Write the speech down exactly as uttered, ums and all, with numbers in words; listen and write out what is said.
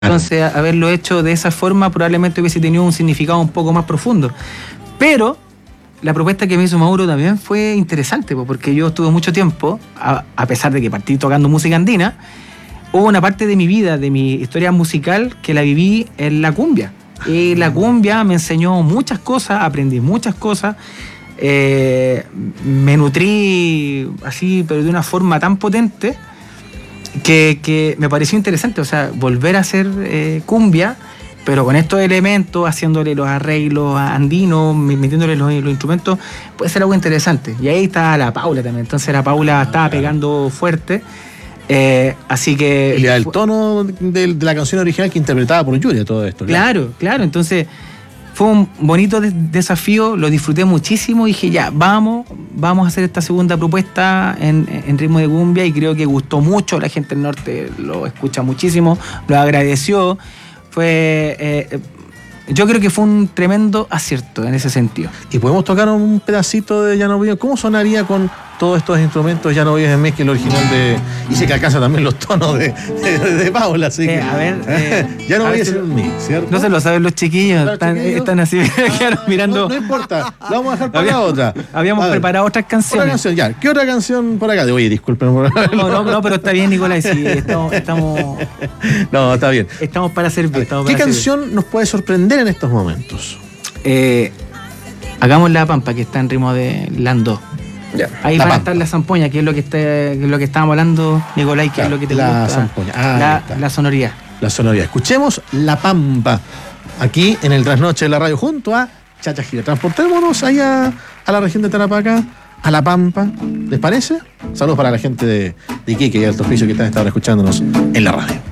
Entonces, haberlo hecho de esa forma probablemente hubiese tenido un significado un poco más profundo. Pero la propuesta que me hizo Mauro también fue interesante, porque yo estuve mucho tiempo, a, a pesar de que partí tocando música andina, hubo una parte de mi vida, de mi historia musical, que la viví en la cumbia. Y la cumbia me enseñó muchas cosas, aprendí muchas cosas, eh, me nutrí así, pero de una forma tan potente, que, que me pareció interesante, o sea, volver a hacer eh, cumbia, pero con estos elementos, haciéndole los arreglos andinos, metiéndole los, los instrumentos, puede ser algo interesante. Y ahí está la Paula también, entonces la Paula ah, estaba claro. pegando fuerte, eh, así que... Y el tono de, de la canción original que interpretaba por Yuria, todo esto. Claro, claro, claro, entonces fue un bonito de- desafío, lo disfruté muchísimo, y dije ya, vamos, vamos a hacer esta segunda propuesta en, en ritmo de cumbia, y creo que gustó mucho, la gente del norte lo escucha muchísimo, lo agradeció, fue... Eh, yo creo que fue un tremendo acierto en ese sentido. Y podemos tocar un pedacito de Ya no vivo. ¿Cómo sonaría con todos estos instrumentos Ya no vives en mí, que es el original de... Y se que alcanza también los tonos de, de, de Paula, así que... Eh, a ver... Eh, Ya no a vives ver, en mí, ¿cierto? No se lo saben los chiquillos, Los están, chiquillos. están así mirando... No, no importa, lo vamos a dejar para Habíamos- la otra. Habíamos A ver, preparado otras Otra canciones. canción, ya. ¿Qué otra canción por acá? Oye, disculpen por... No, no, no, pero está bien, Nicolás, sí, estamos, estamos, No, está bien. estamos para servir. Estamos ¿Qué para canción nos puede sorprender en estos momentos? servir. Eh, hagamos La Pampa, que está en ritmo de Lando. Ya. Ahí La van a Pampa. estar la zampoña, que es lo que está, que es lo que estábamos hablando, Nicolás, que Claro, es lo que te la gusta. zampoña. Ah, ahí la, está. la sonoridad. La sonoridad. Escuchemos La Pampa, aquí en el Trasnoche de la Radio, junto a Chacha Gira. Transportémonos ahí a, a la región de Tarapacá, a La Pampa. ¿Les parece? Saludos para la gente de, de Iquique y Alto Hospicio que están esta hora escuchándonos en la radio.